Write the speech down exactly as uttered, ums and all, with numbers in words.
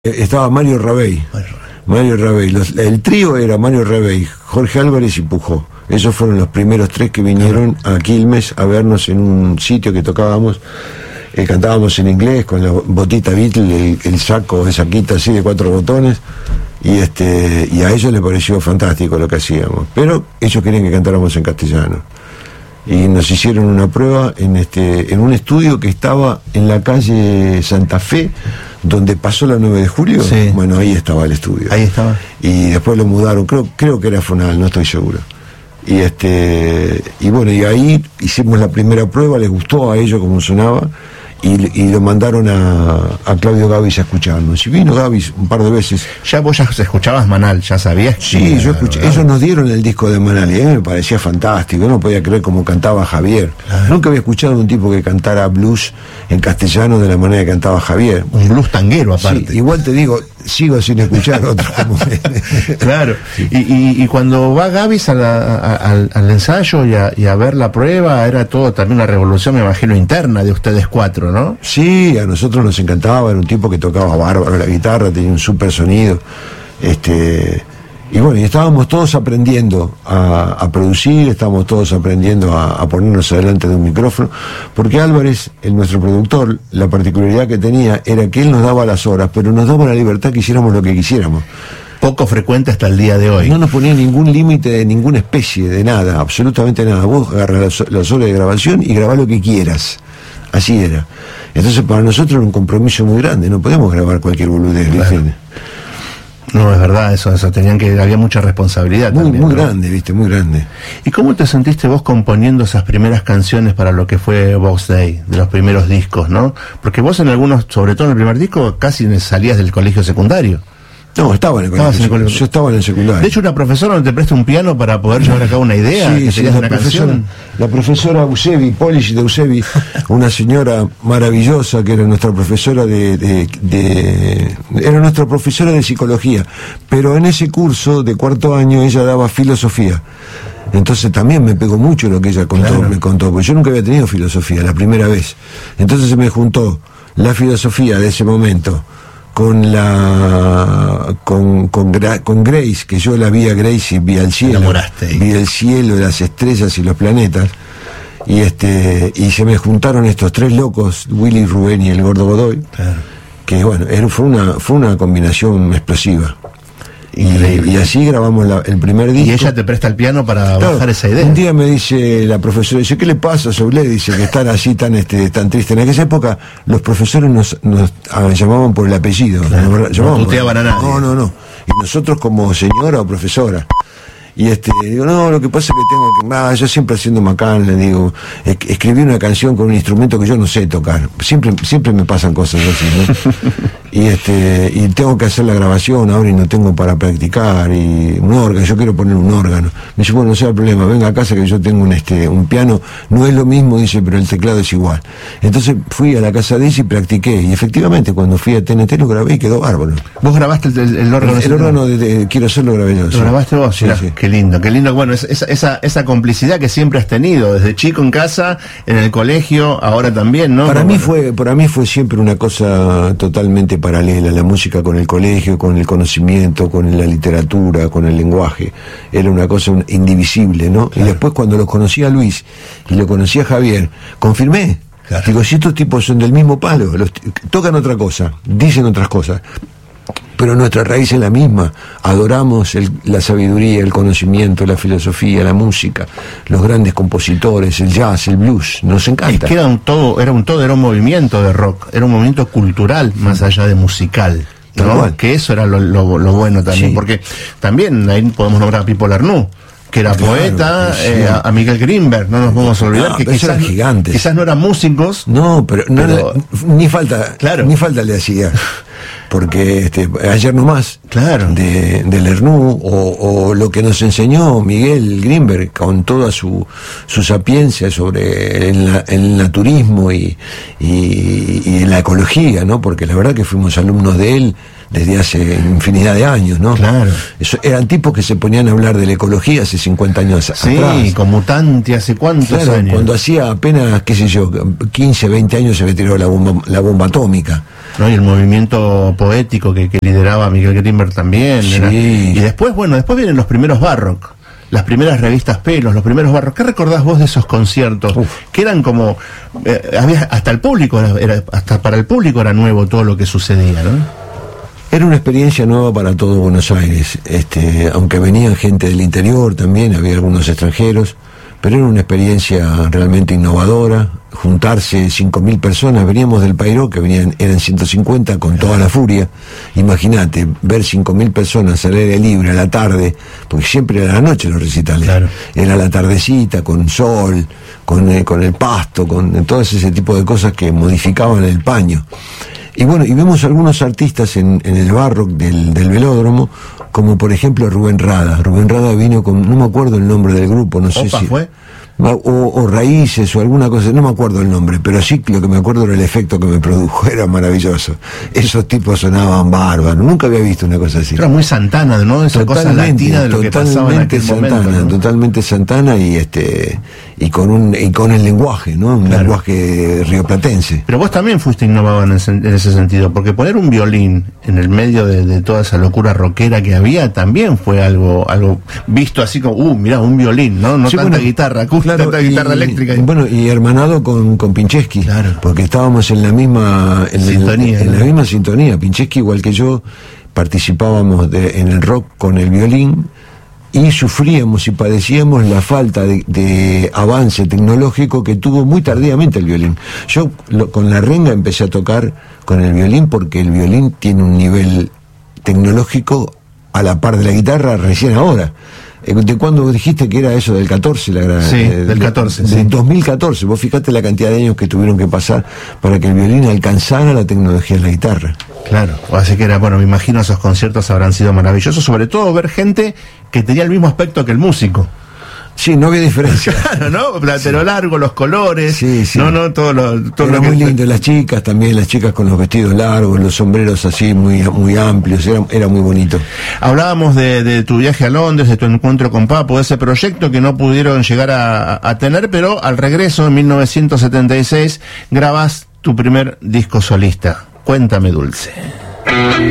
Estaba Mario Rabey. Mario Rabey. Los, el trío era Mario Rabey, Jorge Álvarez y Pujó. Esos fueron los primeros tres que vinieron a Quilmes a vernos en un sitio que tocábamos. Eh, cantábamos en inglés con la botita Beatle, el, el saco, esa quita así de cuatro botones. Y este y a ellos les pareció fantástico lo que hacíamos. Pero ellos querían que cantáramos en castellano. Y nos hicieron una prueba en este en un estudio que estaba en la calle Santa Fe, donde pasó la nueve de julio. Sí. Bueno, ahí estaba el estudio. Ahí estaba. Y después lo mudaron, creo creo que era Fonal, no estoy seguro. Y este y bueno, y ahí hicimos la primera prueba, les gustó a ellos cómo sonaba. Y, y lo mandaron a, a Claudio Gavis a escucharnos. Y vino Gavis un par de veces. Ya vos ya escuchabas Manal, ya sabías. Sí, yo escuché. Claro. Ellos nos dieron el disco de Manal y a mí me parecía fantástico. Yo no podía creer cómo cantaba Javier. Claro. Nunca había escuchado a un tipo que cantara blues en castellano de la manera que cantaba Javier. Un blues tanguero aparte. Sí, igual te digo, sigo sin escuchar otro como Claro. Sí. Y, y, y cuando va Gavis a la, a, al, al ensayo y a, y a ver la prueba, era todo también una revolución, me imagino, interna de ustedes cuatro, ¿no? Sí, a nosotros nos encantaba, era un tipo que tocaba bárbaro la guitarra, tenía un súper sonido, este, y bueno, y estábamos todos aprendiendo a, a producir, estábamos todos aprendiendo a, a ponernos adelante de un micrófono, porque Álvarez, el nuestro productor, la particularidad que tenía era que él nos daba las horas, pero nos daba la libertad que hiciéramos lo que quisiéramos. Poco frecuente hasta el día de hoy. No nos ponía ningún límite de ninguna especie, de nada, absolutamente nada. Vos agarrás las, las horas de grabación y grabás lo que quieras. Así era. Entonces para nosotros era un compromiso muy grande, no podemos grabar cualquier boludez, ¿viste? Claro. No, es verdad, eso, eso tenían que, había mucha responsabilidad muy, también, muy ¿no? grande, viste, muy grande. ¿Y cómo te sentiste vos componiendo esas primeras canciones para lo que fue Box Day, de los primeros discos, ¿no? Porque vos en algunos, sobre todo en el primer disco, casi salías del colegio secundario. No, estaba en el colegio. En el colegio. Yo estaba en el secundario. De hecho, una profesora no te presta un piano para poder llevar a cabo una idea. Sí, que sí, tenías la una profesora, canción. la profesora Eusebi, Polish de Eusebi, una señora maravillosa que era nuestra profesora de, de, de, era nuestra profesora de psicología, pero en ese curso de cuarto año ella daba filosofía. Entonces también me pegó mucho lo que ella contó, claro. me contó, porque yo nunca había tenido filosofía, la primera vez. Entonces se me juntó la filosofía de ese momento con la con, con, con Grace, que yo la vi a Grace y vi al cielo, vi el cielo, las estrellas y los planetas, y este y se me juntaron estos tres locos, Willy Rubén y el Gordo Godoy, claro. que bueno, era, fue una fue una combinación explosiva. Y, y así grabamos la, el primer disco. Y ella te presta el piano para claro, bajar esa idea. Un día me dice la profesora, dice, ¿qué le pasa a Soule? Dice que están así tan este tan tristes. En aquella época los profesores nos, nos ah, llamaban por el apellido. Claro, nos, no tuteaban a nadie. No, no, no. Y nosotros como señora o profesora. Y este, digo, no, lo que pasa es que tengo que, ah, yo siempre haciendo macán, le digo, es, escribí una canción con un instrumento que yo no sé tocar, siempre, siempre me pasan cosas así, ¿no? y este, y tengo que hacer la grabación ahora y no tengo para practicar, y un órgano, yo quiero poner un órgano. Me dice, bueno, no sea el problema, venga a casa que yo tengo un este, un piano, no es lo mismo, dice, pero el teclado es igual. Entonces fui a la casa de ella y practiqué, y efectivamente cuando fui a T N T lo grabé y quedó bárbaro. ¿Vos grabaste el, el, el órgano? El, el órgano de, de, quiero hacerlo, grabé yo. ¿Lo sí. grabaste vos? Sí, sí. Qué lindo, qué lindo. Bueno, es, esa, esa, esa complicidad que siempre has tenido, desde chico en casa, en el colegio, ahora también, ¿no? Para Como... mí fue, para mí fue siempre una cosa totalmente paralela, la música con el colegio, con el conocimiento, con la literatura, con el lenguaje. Era una cosa indivisible, ¿no? Claro. Y después cuando los conocí a Luis y lo conocí a Javier, confirmé. Claro. Digo, si estos tipos son del mismo palo, los, tocan otra cosa, dicen otras cosas, pero nuestra raíz es la misma. Adoramos el, la sabiduría, el conocimiento, la filosofía, la música, los grandes compositores, el jazz, el blues, nos encanta. Es que era un todo, era un todo, era un movimiento de rock, era un movimiento cultural más allá de musical, ¿no? Que eso era lo, lo, lo bueno también, sí. Porque también ahí podemos nombrar a Pipo Lernoux, que era claro, poeta, sí. eh, a, a Miguel Grinberg, no nos podemos olvidar, no, que quizás, eran gigantes. Quizás no eran músicos. No, pero, no, pero no, ni falta, claro. ni falta le hacía. Porque este, ayer nomás, claro. de, de Lernoux, o, o lo que nos enseñó Miguel Grinberg con toda su, su sapiencia sobre el, el naturismo y, y, y la ecología, ¿no? Porque la verdad que fuimos alumnos de él desde hace infinidad de años, ¿no? Claro. Eso, eran tipos que se ponían a hablar de la ecología hace cincuenta años sí, atrás. Sí, con Mutanti hace cuántos claro, años. Cuando hacía apenas, qué sé yo, quince, veinte años se había tirado la bomba, la bomba atómica. ¿no? Y el movimiento poético que, que lideraba Miguel Grimberg también. Sí. Era, y después, bueno, después vienen los primeros Barrock, las primeras revistas Pelos, los primeros Barrock. ¿Qué recordás vos de esos conciertos? Uf. Que eran como, eh, había, hasta el público, era, era, hasta para el público era nuevo todo lo que sucedía, ¿no? Era una experiencia nueva para todo Buenos Aires, este, aunque venían gente del interior también, había algunos extranjeros, pero era una experiencia realmente innovadora. Juntarse cinco mil personas, veníamos del Pairó, que venían, eran ciento cincuenta con toda la furia. Imagínate, ver cinco mil personas al aire libre a la tarde, porque siempre era la noche los recitales, claro. Era la tardecita, con sol, con, eh, con el pasto, con todo ese tipo de cosas que modificaban el paño. Y bueno, y vemos algunos artistas en, en el Barrock del, del Velódromo, como por ejemplo Rubén Rada. Rubén Rada vino con, no me acuerdo el nombre del grupo, no sé Opa, si... ¿fue? O, o Raíces o alguna cosa, no me acuerdo el nombre, pero sí lo que me acuerdo era el efecto que me produjo, era maravilloso. Esos tipos sonaban bárbaros, nunca había visto una cosa así. Era muy Santana, ¿no? Esa cosa latina de lo que pasaba en aquel Santana, momento, ¿no? Totalmente Santana y este y con un y con el lenguaje, ¿no? Un claro. lenguaje rioplatense. Pero vos también fuiste innovador en ese, en ese sentido, porque poner un violín en el medio de, de toda esa locura rockera que había también fue algo algo visto así como, uh, mirá, un violín, ¿no? No sí, tanta bueno, guitarra, acústica, claro, tanta guitarra y, eléctrica. Y, bueno, y hermanado con, con Pinchesky, claro. Porque estábamos en la misma en sintonía, el, en ¿no? la misma sintonía. Pinchesky, igual que yo, participábamos de, en el rock con el violín, y sufríamos y padecíamos la falta de, de avance tecnológico que tuvo muy tardíamente el violín. Yo lo, con la renga empecé a tocar con el violín porque el violín tiene un nivel tecnológico a la par de la guitarra recién ahora. ¿De cuándo dijiste que era eso del catorce? La, sí, eh, del catorce. De, sí. Del dos mil catorce. Vos fijate la cantidad de años que tuvieron que pasar para que el violín alcanzara la tecnología de la guitarra. Claro, así que era, bueno, me imagino esos conciertos habrán sido maravillosos, sobre todo ver gente que tenía el mismo aspecto que el músico. Sí, no había diferencia. Claro, ¿no? Platero sí. largo, los colores. Sí, sí. No, no, todo lo, todo era lo muy que... lindo. Las chicas también, las chicas con los vestidos largos, los sombreros así muy, muy amplios. Era, era muy bonito. Hablábamos de, de tu viaje a Londres, de tu encuentro con Papo, de ese proyecto que no pudieron llegar a, a tener, pero al regreso, en mil novecientos setenta y seis, grabás tu primer disco solista. Cuéntame, Dulce.